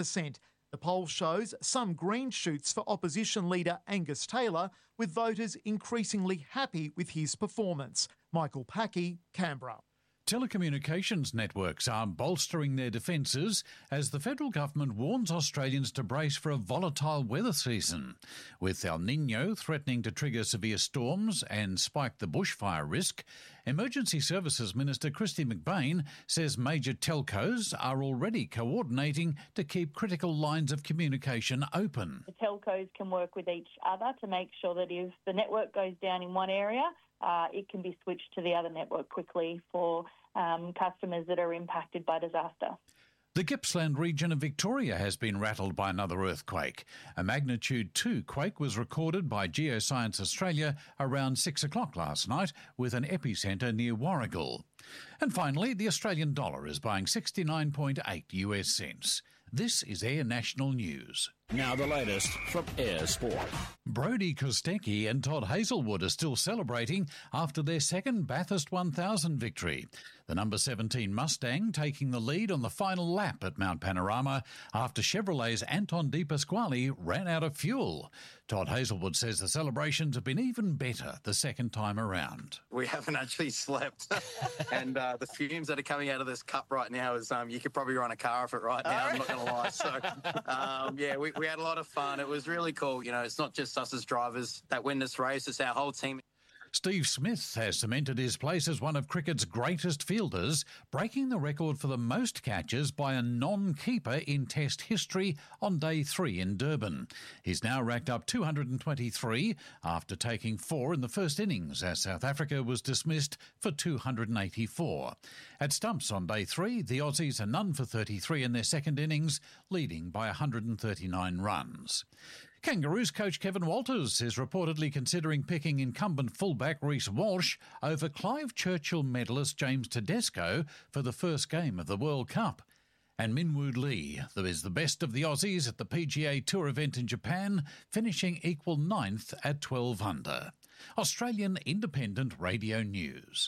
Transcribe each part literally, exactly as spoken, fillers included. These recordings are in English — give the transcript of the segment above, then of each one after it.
percent. The poll shows some green shoots for opposition leader Angus Taylor, with voters increasingly happy with his performance. Michael Packey, Canberra. Telecommunications networks are bolstering their defences as the federal government warns Australians to brace for a volatile weather season. With El Niño threatening to trigger severe storms and spike the bushfire risk, Emergency Services Minister Kristy McBain says major telcos are already coordinating to keep critical lines of communication open. The telcos can work with each other to make sure that if the network goes down in one area, uh, it can be switched to the other network quickly for um, customers that are impacted by disaster. The Gippsland region of Victoria has been rattled by another earthquake. A magnitude two quake was recorded by Geoscience Australia around six o'clock last night, with an epicentre near Warragul. And finally, the Australian dollar is buying sixty-nine point eight US cents. This is Air National News. Now the latest from Air Sport. Brodie Kostecki and Todd Hazelwood are still celebrating after their second Bathurst one thousand victory. The number seventeen Mustang taking the lead on the final lap at Mount Panorama after Chevrolet's Anton De Pasquale ran out of fuel. Todd Hazelwood says the celebrations have been even better the second time around. We haven't actually slept, and uh, the fumes that are coming out of this cup right now is um, you could probably run a car off it right now. I'm not going to lie. So, um, yeah, we, we had a lot of fun. It was really cool. You know, it's not just us as drivers that win this race; it's our whole team. Steve Smith has cemented his place as one of cricket's greatest fielders, breaking the record for the most catches by a non-keeper in Test history on day three in Durban. He's now racked up two hundred twenty-three after taking four in the first innings as South Africa was dismissed for two hundred eighty-four. At stumps on day three, the Aussies are none for thirty-three in their second innings, leading by one hundred thirty-nine runs. Kangaroos coach Kevin Walters is reportedly considering picking incumbent fullback Reece Walsh over Clive Churchill medalist James Tedesco for the first game of the World Cup. And Minwoo Lee, who is the best of the Aussies at the P G A Tour event in Japan, finishing equal ninth at twelve under. Australian Independent Radio News.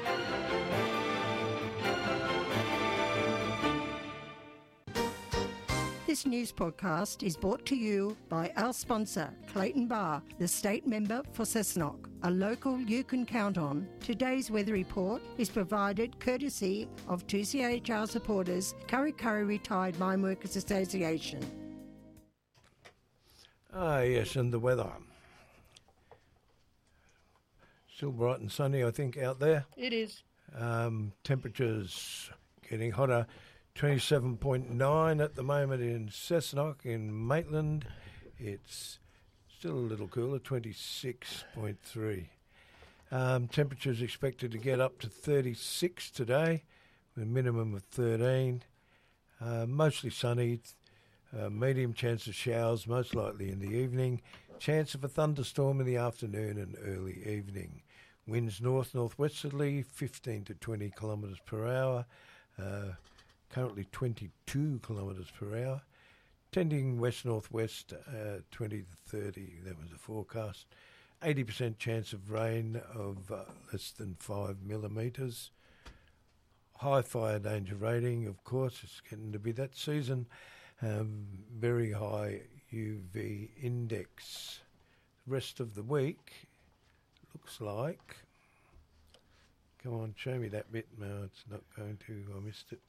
This news podcast is brought to you by our sponsor, Clayton Bar, the state member for Cessnock, a local you can count on. Today's weather report is provided courtesy of two C H R supporters, Curry Curry Retired Mine Workers Association. Ah, yes, and the weather. Still bright and sunny, I think, out there. It is. Um, temperatures getting hotter. twenty-seven point nine at the moment in Cessnock. In Maitland, it's still a little cooler, twenty-six point three. Um, temperatures expected to get up to thirty-six today, with a minimum of thirteen. Uh, mostly sunny, uh, medium chance of showers, most likely in the evening. Chance of a thunderstorm in the afternoon and early evening. Winds north-northwesterly, fifteen to twenty kilometres per hour. Uh, Currently twenty-two kilometres per hour, tending west-northwest, uh, twenty to thirty, that was the forecast. eighty percent chance of rain of uh, less than five millimetres. High fire danger rating, of course, it's getting to be that season. Um, very high U V index. The rest of the week looks like... Come on, show me that bit. No, it's not going to. I missed it.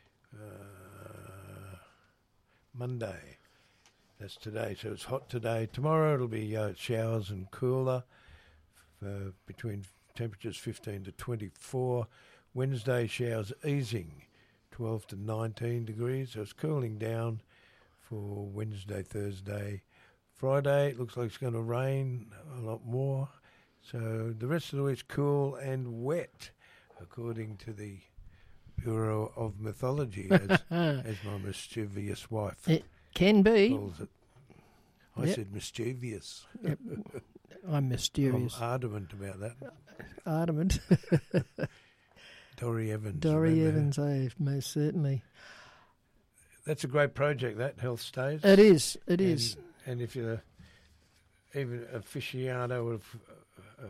Uh, Monday, that's today, so it's hot today. Tomorrow it'll be uh, showers and cooler, uh, between temperatures fifteen to twenty-four. Wednesday showers easing, twelve to nineteen degrees, so it's cooling down for Wednesday, Thursday. Friday it looks like it's going to rain a lot more, so the rest of the week's cool and wet, according to the Bureau of Mythology, as, as my mischievous wife it can be. calls it. I yep. said mischievous. Yep. I'm mysterious. I'm adamant about that. Adamant. Dorrie Evans. Dorrie Evans, eh, most certainly. That's a great project, that, Health Stays. It is, it and, is. And if you're even aficionado of, uh,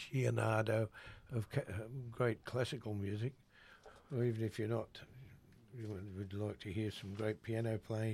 aficionado of ca- great classical music, or even if you're not we would like to hear some great piano playing.